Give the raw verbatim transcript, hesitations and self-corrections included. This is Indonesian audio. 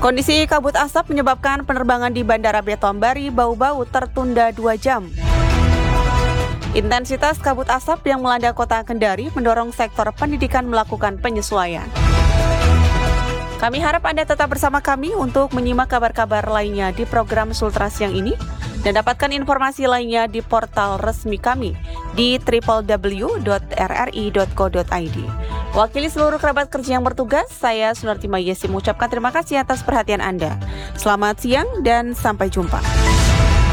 Kondisi kabut asap menyebabkan penerbangan di Bandara Betombari Bau-Bau tertunda dua jam. Intensitas kabut asap yang melanda kota Kendari mendorong sektor pendidikan melakukan penyesuaian. Kami harap Anda tetap bersama kami untuk menyimak kabar-kabar lainnya di program Sultra Siang ini dan dapatkan informasi lainnya di portal resmi kami di w w w dot r r i dot co dot i d. Wakili seluruh kerabat kerja yang bertugas, saya Sunarti Mayesi mengucapkan terima kasih atas perhatian Anda. Selamat siang dan sampai jumpa.